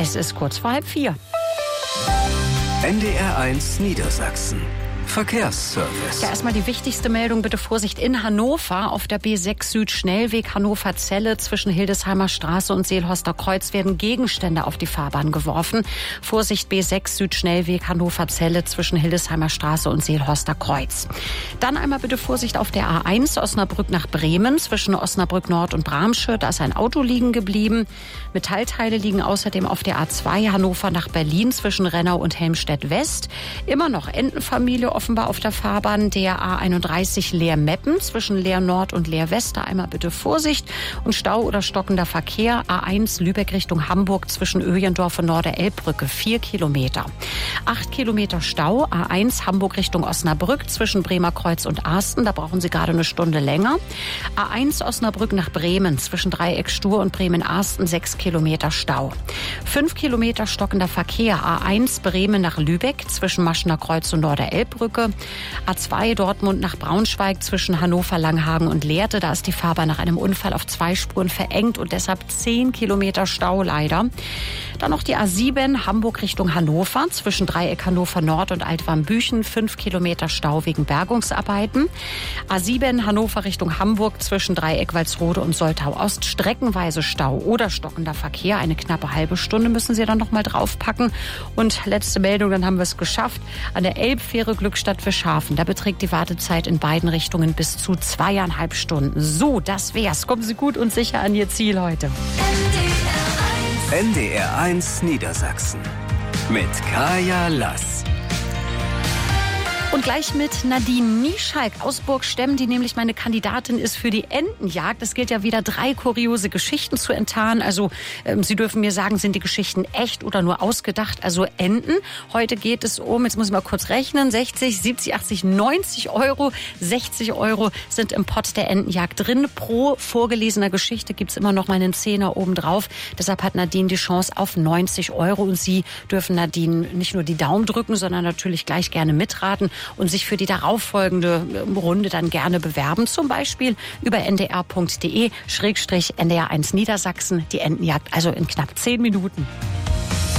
Es ist kurz vor 3:30. NDR1 Niedersachsen. Verkehrsservice. Ja, erstmal die wichtigste Meldung. Bitte Vorsicht in Hannover. Auf der B6 Süd Schnellweg Hannover-Zelle zwischen Hildesheimer Straße und Seelhorster Kreuz werden Gegenstände auf die Fahrbahn geworfen. Vorsicht B6 Süd Schnellweg Hannover-Zelle zwischen Hildesheimer Straße und Seelhorster Kreuz. Dann einmal bitte Vorsicht auf der A1 Osnabrück nach Bremen zwischen Osnabrück Nord und Bramsche. Da ist ein Auto liegen geblieben. Metallteile liegen außerdem auf der A2 Hannover nach Berlin zwischen Rennau und Helmstedt West. Immer noch Entenfamilie offenbar auf der Fahrbahn der A31 Leer-Meppen zwischen Leer Nord und Leer West. Da einmal bitte Vorsicht und Stau oder stockender Verkehr. A1 Lübeck Richtung Hamburg zwischen Öjendorf und Norder-Elbbrücke 4 Kilometer. 8 Kilometer Stau. A1 Hamburg Richtung Osnabrück zwischen Bremerkreuz und Arsten. Da brauchen Sie gerade eine Stunde länger. A1 Osnabrück nach Bremen zwischen Dreieck Stur und Bremen-Arsten 6 Kilometer Stau. 5 Kilometer stockender Verkehr. A1 Bremen nach Lübeck zwischen Maschener Kreuz und Norder-Elbbrücke. A2 Dortmund nach Braunschweig zwischen Hannover, Langhagen und Lehrte. Da ist die Fahrbahn nach einem Unfall auf 2 Spuren verengt und deshalb 10 Kilometer Stau leider. Dann noch die A7 Hamburg Richtung Hannover zwischen Dreieck Hannover Nord und Altwarmbüchen 5 Kilometer Stau wegen Bergungsarbeiten. A7 Hannover Richtung Hamburg zwischen Dreieck Walsrode und Soltau Ost streckenweise Stau oder stockender Verkehr. Eine knappe halbe Stunde müssen Sie dann noch mal draufpacken. Und letzte Meldung, dann haben wir es geschafft. An der Elbfähre Glückstadt Fischhafen, da beträgt die Wartezeit in beiden Richtungen bis zu 2,5 Stunden. So, das wär's. Kommen Sie gut und sicher an Ihr Ziel heute. NDR1 Niedersachsen mit Kaya Lass. Und gleich mit Nadine Nieschalk aus Burgstemm, die nämlich meine Kandidatin ist für die Entenjagd. Es gilt ja wieder 3 kuriose Geschichten zu enttarnen. Also Sie dürfen mir sagen, sind die Geschichten echt oder nur ausgedacht? Also Enten. Heute geht es um, jetzt muss ich mal kurz rechnen, 60, 70, 80, 90 Euro. 60 Euro sind im Pott der Entenjagd drin. Pro vorgelesener Geschichte gibt's immer noch mal einen Zehner obendrauf. Deshalb hat Nadine die Chance auf 90 Euro. Und Sie dürfen Nadine nicht nur die Daumen drücken, sondern natürlich gleich gerne mitraten und sich für die darauffolgende Runde dann gerne bewerben. Zum Beispiel über ndr.de/NDR1 Niedersachsen. Die Entenjagd also in knapp 10 Minuten.